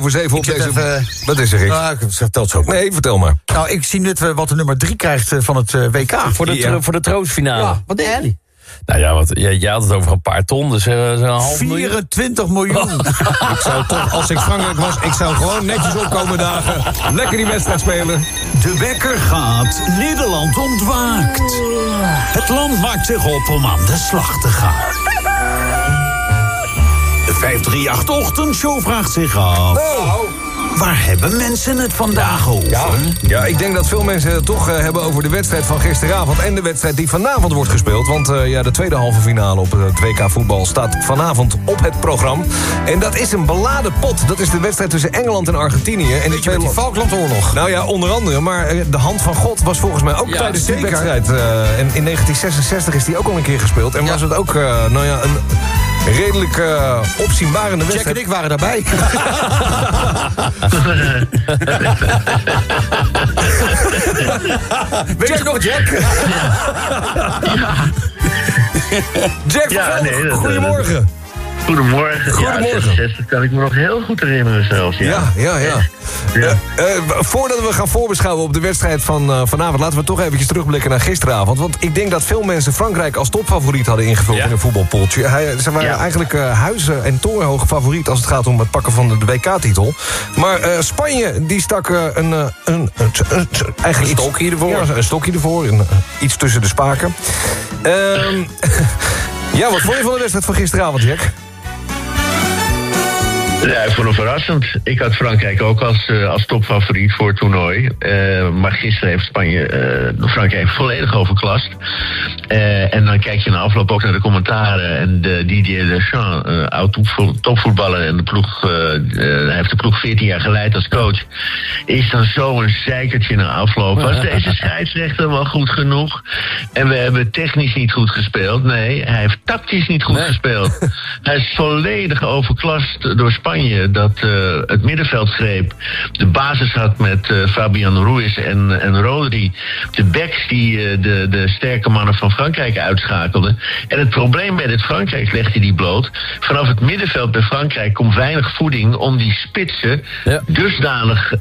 Voor 7 op deze... Even... Wat is er, Rick? Nou, ik vertel het zo. Nee, vertel maar. Nou, ik zie net wat de nummer 3 krijgt van het WK. Voor de troostfinale. Ja, wat denken jullie? Nou ja, jij had het over een paar ton, dus een half 24 miljoen. Ik zou toch, als ik Frankrijk was, ik zou gewoon netjes opkomen dagen. Lekker die wedstrijd spelen. De wekker gaat, Nederland ontwaakt. Het land maakt zich op om aan de slag te gaan. De 538-ochtendshow vraagt zich af... Waar hebben mensen het vandaag over? Ja, ik denk dat veel mensen het toch hebben over de wedstrijd van gisteravond... en de wedstrijd die vanavond wordt gespeeld. Want de tweede halve finale op het WK voetbal staat vanavond op het programma. En dat is een beladen pot. Dat is de wedstrijd tussen Engeland en Argentinië. En Weet je, met die Falklandoorlog. Nou ja, onder andere. Maar de hand van God was volgens mij ook tijdens die wedstrijd. En in 1966 is die ook al een keer gespeeld. En was het ook een redelijk opzienbarende wedstrijd. Jack en ik waren daarbij. Weet je nog, Jack? Jack, goedemorgen. Goedemorgen. Goedemorgen. Ja, 66 kan ik me nog heel goed herinneren zelfs. Ja. Voordat we gaan voorbeschouwen op de wedstrijd van vanavond... laten we toch eventjes terugblikken naar gisteravond. Want ik denk dat veel mensen Frankrijk als topfavoriet hadden ingevuld in een voetbalpoeltje. Ze waren eigenlijk huizen- en torenhoog favoriet als het gaat om het pakken van de WK-titel. Maar Spanje, die stak eigenlijk een stokje ervoor. Ja, een stokje ervoor, iets tussen de spaken. Ja, wat vond je van de wedstrijd van gisteravond, Jack? Ja, ik vond het verrassend. Ik had Frankrijk ook als topfavoriet voor het toernooi. Maar gisteren heeft Frankrijk volledig overklast. En dan kijk je na afloop ook naar de commentaren. En Didier Deschamps, oud-topvoetballer... en hij heeft de ploeg 14 jaar geleid als coach... is dan zo'n zeikertje na afloop. Was deze scheidsrechter wel goed genoeg? En we hebben technisch niet goed gespeeld. Nee, hij heeft tactisch niet goed gespeeld. Hij is volledig overklast door Spanje... dat het middenveld greep. De basis had met Fabian Ruiz en Rodri. De backs die de sterke mannen van Frankrijk uitschakelden. En het probleem bij dit Frankrijk legde die bloot. Vanaf het middenveld bij Frankrijk komt weinig voeding om die spitsen dusdanig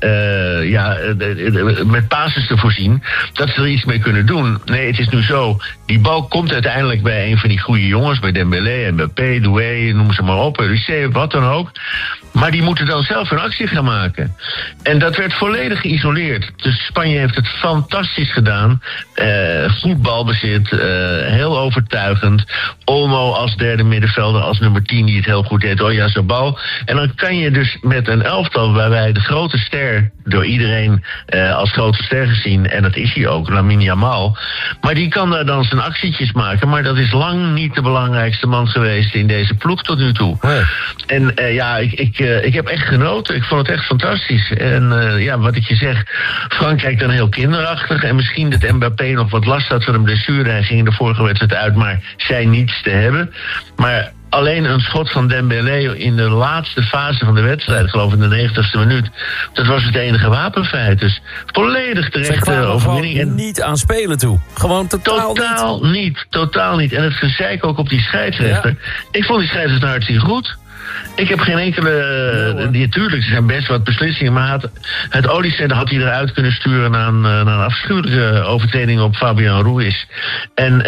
met passes te voorzien dat ze er iets mee kunnen doen. Nee, het is nu zo. Die bal komt uiteindelijk bij een van die goede jongens, bij Dembélé, Mbappé, Doué, noem ze maar op, Rissé, wat dan ook. Maar die moeten dan zelf een actie gaan maken. En dat werd volledig geïsoleerd. Dus Spanje heeft het fantastisch gedaan. Goed balbezit, heel overtuigend. Olmo als derde middenvelder, als nummer 10 die het heel goed deed. Oyarzabal. En dan kan je dus met een elftal waarbij de grote ster, door iedereen als grote ster gezien, en dat is hij ook, Lamine Yamal. Maar die kan daar dan zijn actietjes maken. Maar dat is lang niet de belangrijkste man geweest in deze ploeg tot nu toe. Nee. En ik heb echt genoten. Ik vond het echt fantastisch. En wat ik je zeg, Frankrijk dan heel kinderachtig. En misschien dat Mbappé nog wat last had van een blessure. Hij ging in de vorige wedstrijd uit, maar zei niets te hebben. Maar alleen een schot van Dembélé in de laatste fase van de wedstrijd, geloof ik in de 90ste minuut, dat was het enige wapenfeit. Dus volledig terecht overwinning. En niet aan spelen toe. Gewoon totaal niet. Totaal niet. En het gezeik ook op die scheidsrechter. Ja. Ik vond die scheidsrechter hartstikke goed. Ik heb geen enkele... Tuurlijk, er zijn best wat beslissingen... maar het oliecenten had hij eruit kunnen sturen... na een afschuwelijke overtreding op Fabian Ruiz. En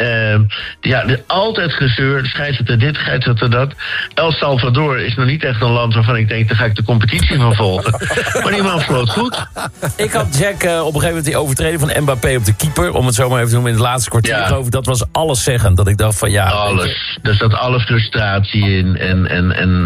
altijd gezeur, scheidsrechter dit, scheidsrechter dat. El Salvador is nog niet echt een land waarvan ik denk... daar ga ik de competitie van volgen. Maar die man floot goed. Ik had Jack op een gegeven moment die overtreding van Mbappé op de keeper... om het zo maar even te noemen in het laatste kwartier, geloof ik. Dat was alles zeggend. Dat ik dacht van alles. Daar zat alle frustratie in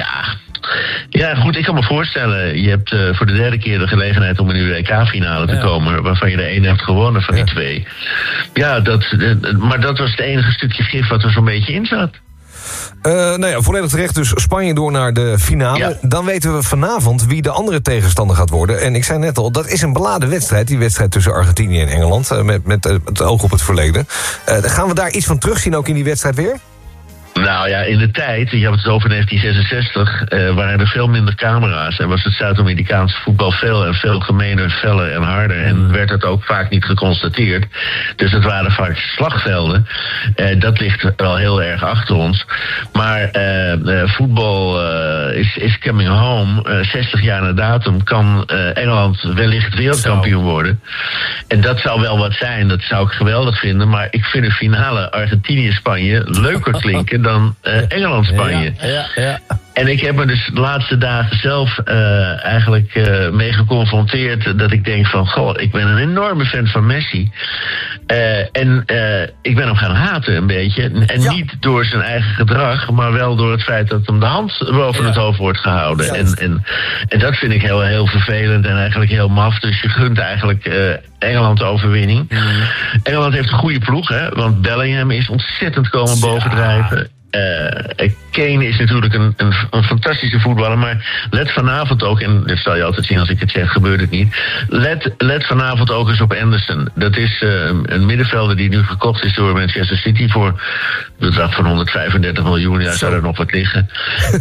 Ja, goed, ik kan me voorstellen... je hebt voor de derde keer de gelegenheid om in de WK-finale te komen... waarvan je de één hebt gewonnen van die twee. Ja, maar dat was het enige stukje gif wat er zo'n beetje in zat. Volledig terecht, dus Spanje door naar de finale. Ja. Dan weten we vanavond wie de andere tegenstander gaat worden. En ik zei net al, dat is een beladen wedstrijd. Die wedstrijd tussen Argentinië en Engeland. Met het oog op het verleden. Gaan we daar iets van terugzien ook in die wedstrijd weer? Nou ja, in de tijd, je had het over 1966, waren er veel minder camera's. En was het Zuid-Amerikaanse voetbal veel gemener, feller en harder. En werd het ook vaak niet geconstateerd. Dus het waren vaak slagvelden. Dat ligt al heel erg achter ons. Maar voetbal is coming home. 60 jaar na datum kan Engeland wellicht wereldkampioen worden. En dat zou wel wat zijn, dat zou ik geweldig vinden. Maar ik vind de finale Argentinië-Spanje leuker klinken dan Engeland-Spanje. Ja. En ik heb me dus de laatste dagen zelf eigenlijk mee geconfronteerd. Dat ik denk van, goh, ik ben een enorme fan van Messi. En ik ben hem gaan haten een beetje. En niet door zijn eigen gedrag, maar wel door het feit dat hem de hand boven het hoofd wordt gehouden. En dat vind ik heel vervelend en eigenlijk heel maf. Dus je gunt eigenlijk Engeland de overwinning. Engeland heeft een goede ploeg, hè, want Bellingham is ontzettend komen bovendrijven. Kane is natuurlijk een fantastische voetballer, maar let vanavond ook, en dat zal je altijd zien als ik het zeg, gebeurt het niet. Let vanavond ook eens op Anderson. Dat is een middenvelder die nu gekocht is door Manchester City voor een bedrag van 135 miljoen. Daar zou er nog wat liggen.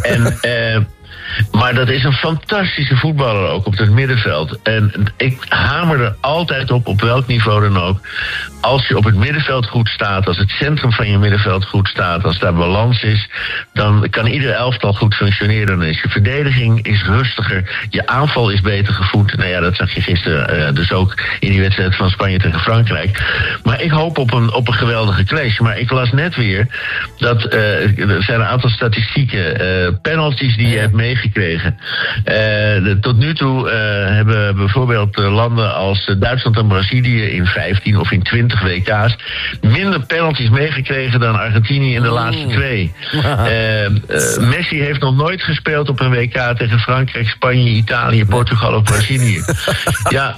Maar dat is een fantastische voetballer ook op het middenveld. En ik hamer er altijd op welk niveau dan ook. Als je op het middenveld goed staat, als het centrum van je middenveld goed staat, als daar balans is, dan kan ieder elftal goed functioneren. Dan is je verdediging is rustiger, je aanval is beter gevoed. Nou ja, dat zag je gisteren dus ook in die wedstrijd van Spanje tegen Frankrijk. Maar ik hoop op een geweldige clash. Maar ik las net weer dat er zijn een aantal statistieken, penalties die je hebt meegekregen. Tot nu toe hebben bijvoorbeeld landen als Duitsland en Brazilië in 15 of in 20 WK's minder penalties meegekregen dan Argentinië in de laatste 2. Messi heeft nog nooit gespeeld op een WK tegen Frankrijk, Spanje, Italië, Portugal of Brazilië. Ja,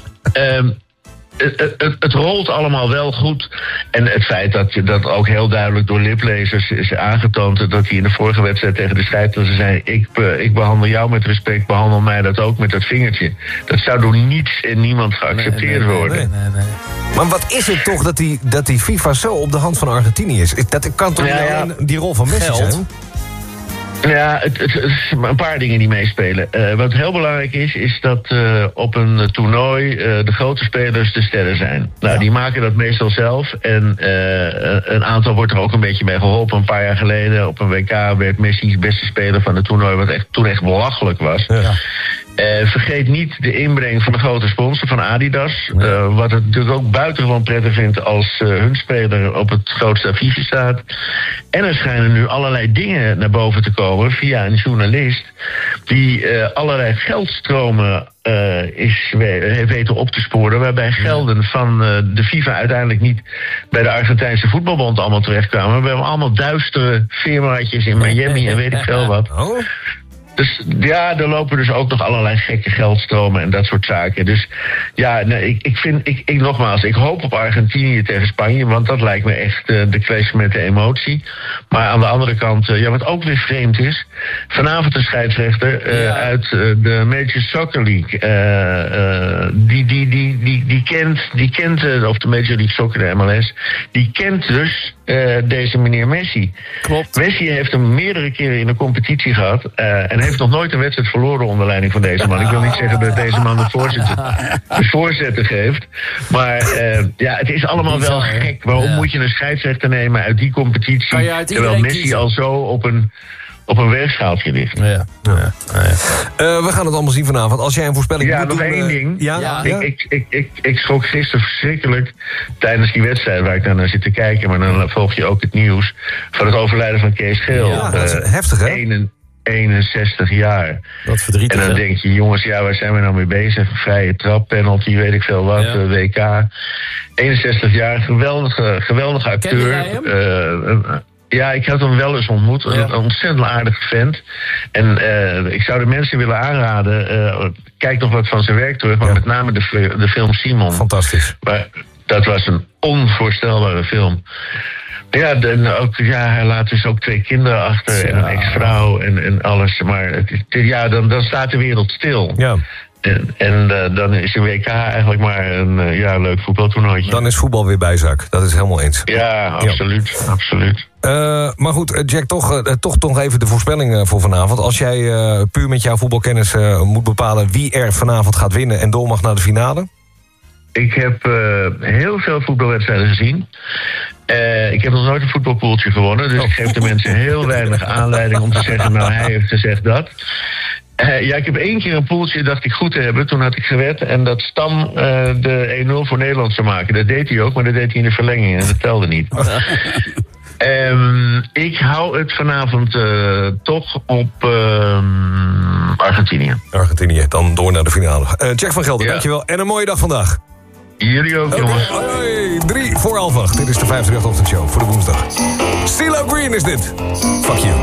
het rolt allemaal wel goed. En het feit dat ook heel duidelijk door liplezers is aangetoond dat hij in de vorige wedstrijd tegen de scheidsrechter zei: ik behandel jou met respect, behandel mij dat ook met dat vingertje. Dat zou door niets en niemand geaccepteerd worden. Nee. Maar wat is het toch dat die FIFA zo op de hand van Argentinië is? Dat kan toch niet alleen die rol van Messi zijn? Ja, het is een paar dingen die meespelen. Wat heel belangrijk is dat op een toernooi de grote spelers de sterren zijn. Nou, die maken dat meestal zelf. En een aantal wordt er ook een beetje bij geholpen. Een paar jaar geleden op een WK werd Messi beste speler van het toernooi, wat toen echt belachelijk was. Ja. Vergeet niet de inbreng van de grote sponsor van Adidas. Wat het natuurlijk ook buitengewoon prettig vindt als hun speler op het grootste affiche staat. En er schijnen nu allerlei dingen naar boven te komen via een journalist die allerlei geldstromen heeft weten op te sporen, waarbij gelden van de FIFA uiteindelijk niet bij de Argentijnse voetbalbond allemaal terechtkwamen. We hebben allemaal duistere firmaatjes in Miami en weet ik veel wat. Dus ja, er lopen dus ook nog allerlei gekke geldstromen en dat soort zaken. Dus ja, nee, ik hoop op Argentinië tegen Spanje, want dat lijkt me echt de clash met de emotie. Maar aan de andere kant, wat ook weer vreemd is, vanavond een scheidsrechter uit de Major Soccer League. Die kent of de Major League Soccer, de MLS, die kent dus deze meneer Messi. Klopt. Messi heeft hem meerdere keren in de competitie gehad en heeft nog nooit een wedstrijd verloren onder leiding van deze man. Ik wil niet zeggen dat deze man de voorzetten geeft. Maar het is allemaal wel gek. Waarom moet je een scheidsrechter nemen uit die competitie, terwijl Messi al zo op een weegschaaltje ligt? We gaan het allemaal zien vanavond. Als jij een voorspelling moet doen... nog één ding. Ik schrok gisteren verschrikkelijk tijdens die wedstrijd waar ik naar zit te kijken, maar dan volg je ook het nieuws van het overlijden van Kees Geel. Ja, dat is heftig, hè? 61 jaar. Wat verdrietig. En dan denk je, jongens, waar zijn we nou mee bezig? Vrije trap, penalty, weet ik veel wat, WK. 61 jaar, geweldige acteur. Ja, ik had hem wel eens ontmoet. Een ontzettend aardige vent. En ik zou de mensen willen aanraden, kijk nog wat van zijn werk terug, maar met name de film Simon. Fantastisch. Maar dat was een onvoorstelbare film. Ja, hij laat dus ook 2 kinderen achter en een ex-vrouw en alles. Maar dan staat de wereld stil. Ja. En dan is de WK eigenlijk maar een leuk voetbaltoernooitje. Dan is voetbal weer bijzaak. Dat is helemaal eens. Ja, absoluut. Ja. Absoluut. Maar goed, Jack, toch even de voorspelling voor vanavond. Als jij puur met jouw voetbalkennis moet bepalen wie er vanavond gaat winnen en door mag naar de finale? Ik heb heel veel voetbalwedstrijden gezien. Ik heb nog nooit een voetbalpoeltje gewonnen. Dus ik geef de mensen heel weinig aanleiding om te zeggen, nou, hij heeft gezegd dat. Ik heb 1 keer een poeltje, dacht ik goed te hebben. Toen had ik gewet en dat Stam de 1-0 voor Nederland zou maken. Dat deed hij ook, maar dat deed hij in de verlenging en dat telde niet. Ik hou het vanavond toch op Argentinië. Argentinië, dan door naar de finale. Jack van Gelder, dankjewel. En een mooie dag vandaag. Jullie ook, jongens. Hoi, 3 voor 7:30. Dit is de 538 Ochtendshow voor de woensdag. CeeLo Green is dit. Fuck you.